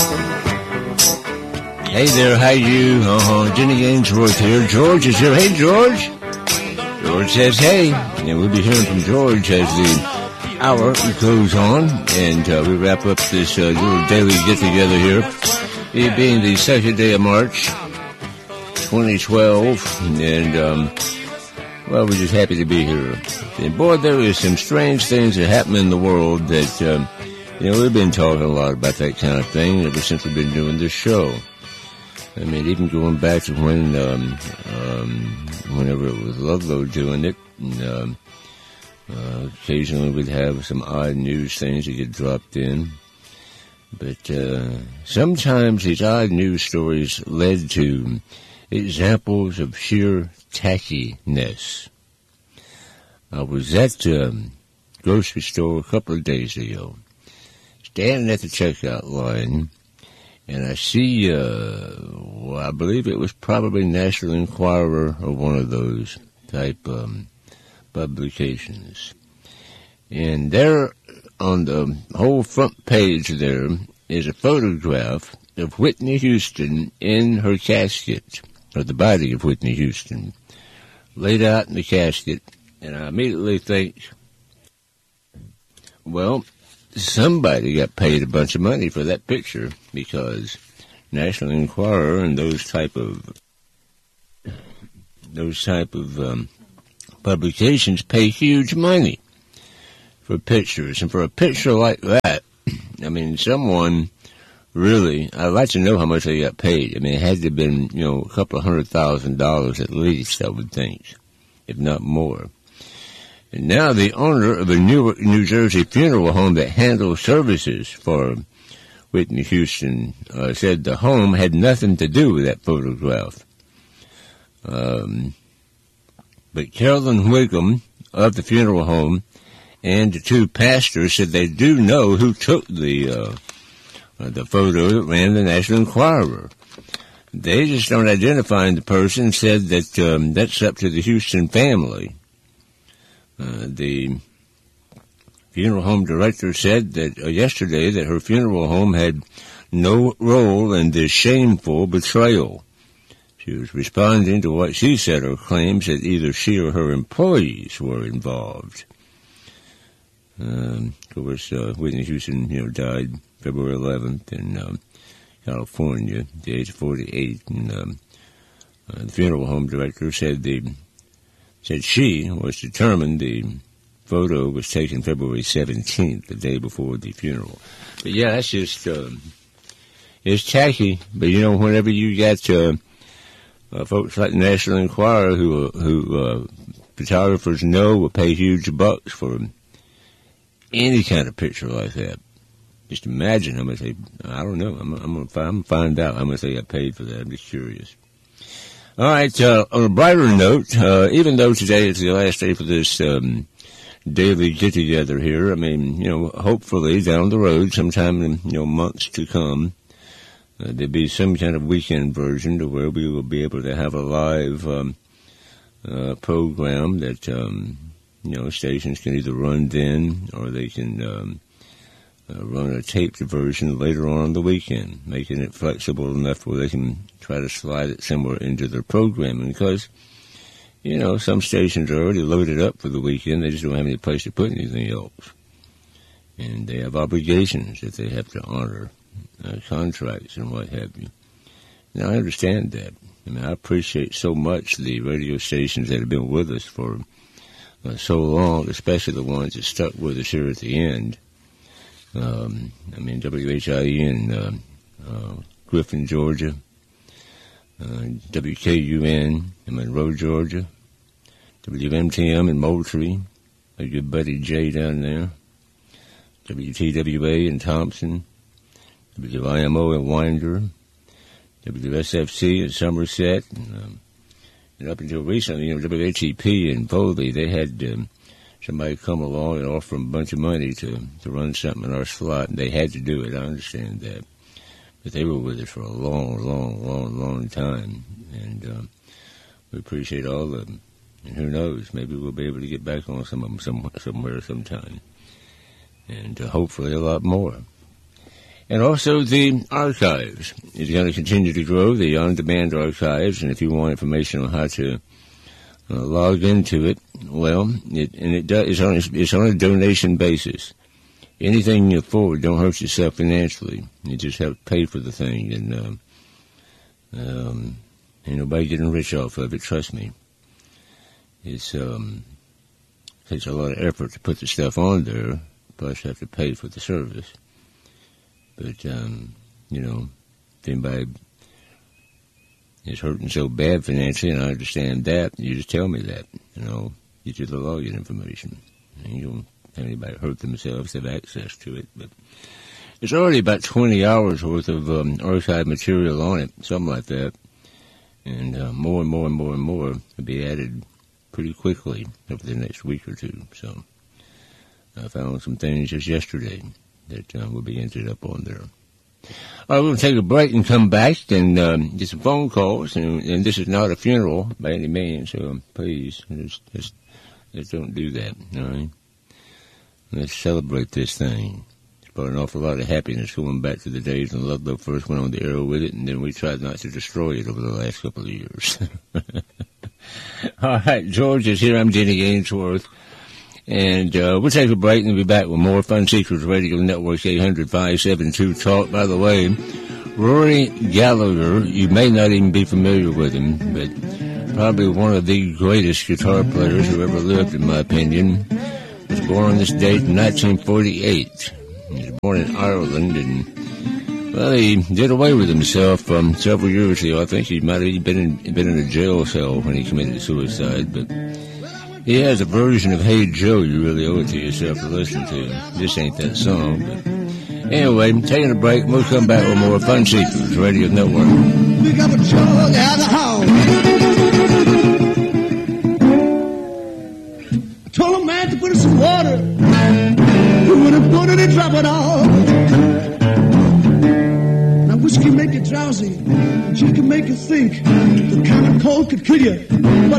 Hey there, how you? Jenny Ainsworth here. George is here. Hey, George. George says hey, and we'll be hearing from George as the hour goes on, and we wrap up this little daily get-together here. It being the second day of March, 2012, and, well, we're just happy to be here. And boy, there is some strange things that happen in the world that, we've been talking a lot about that kind of thing ever since we've been doing this show. I mean, even going back to when, whenever it was Ludlow doing it, and, occasionally we'd have some odd news things that get dropped in. But, sometimes these odd news stories led to examples of sheer tackiness. I was at a grocery store a couple of days ago, standing at the checkout line, and I see, I believe it was probably National Enquirer or one of those type publications. And there on the whole front page there is a photograph of Whitney Houston in her casket, or the body of Whitney Houston, laid out in the casket. And I immediately think, well, somebody got paid a bunch of money for that picture, because National Enquirer and those type of publications pay huge money for pictures. And for a picture like that, I mean, someone really, I'd like to know how much they got paid. I mean, it had to have been, a couple of $100,000 at least, I would think, if not more. And now the owner of a New Jersey funeral home that handles services for Whitney Houston said the home had nothing to do with that photograph. But Carolyn Wiggum of the funeral home and the two pastors said they do know who took the photo that ran the National Enquirer. They just don't identify the person, said that that's up to the Houston family. The funeral home director said that yesterday that her funeral home had no role in this shameful betrayal. She was responding to what she said are claims that either she or her employees were involved. Of course, Whitney Houston, died February 11th in California, at the age of 48. And the funeral home director said she was determined the photo was taken February 17th, the day before the funeral. But yeah, that's just, it's tacky. But whenever you got, folks like the National Enquirer who photographers know will pay huge bucks for any kind of picture like that. Just imagine how much I don't know. I'm gonna find out how much they got paid for that. I'm just curious. All right, on a brighter note, even though today is the last day for this daily get-together here, I mean, hopefully down the road, sometime in, months to come, there'll be some kind of weekend version to where we will be able to have a live program that, stations can either run then or they can run a taped version later on the weekend, making it flexible enough where they can try to slide it somewhere into their programming, because, some stations are already loaded up for the weekend. They just don't have any place to put anything else. And they have obligations that they have to honor, contracts and what have you. Now, I understand that. I mean, I appreciate so much the radio stations that have been with us for so long, especially the ones that stuck with us here at the end. WHIE in Griffin, Georgia, WKUN in Monroe, Georgia, WMTM in Moultrie, a good buddy Jay down there, WTWA in Thompson, WIMO in Winder, WSFC in Somerset, and up until recently, WHEP in Foley, they had somebody come along and offer them a bunch of money to run something in our slot, and they had to do it. I understand that. But they were with us for a long time, and we appreciate all of them. And who knows, maybe we'll be able to get back on some of them somewhere sometime, and hopefully a lot more. And also the archives is going to continue to grow, the on-demand archives, and if you want information on how to log into it, well, it's on a donation basis. Anything you afford, don't hurt yourself financially. You just have to pay for the thing, and ain't nobody getting rich off of it, trust me. It's takes a lot of effort to put the stuff on there, plus you have to pay for the service. But, if anybody is hurting so bad financially, and I understand that, you just tell me that, get you the login information. And you don't have anybody hurt themselves, have access to it. But it's already about 20 hours worth of archive material on it, something like that. And more and more and more and more will be added pretty quickly over the next week or two. So I found some things just yesterday that will be entered up on there. All right, we'll take a break and come back and get some phone calls. And this is not a funeral by any means, so please, just don't do that, all right? Let's celebrate this thing. It's brought an awful lot of happiness going back to the days when Ludlow first went on the air with it, and then we tried not to destroy it over the last couple of years. All right, George is here. I'm Jenny Ainsworth. And we'll take a break and we'll be back with more Fun Seekers Radio Network 800-572-TALK. By the way, Rory Gallagher, you may not even be familiar with him, but probably one of the greatest guitar players who ever lived, in my opinion. Was born on this date in 1948. He was born in Ireland, and, well, he did away with himself several years ago. I think he might have been in a jail cell when he committed suicide, but he has a version of Hey Joe you really owe it to yourself to listen to. This ain't that song, but anyway, taking a break. We'll come back with more Fun Seekers Radio Network. We got a jug out of the house. I told a man to put in some water. He wouldn't put it and drop it off. Now whiskey make you drowsy, gin can make you think. The kind of cold could kill you.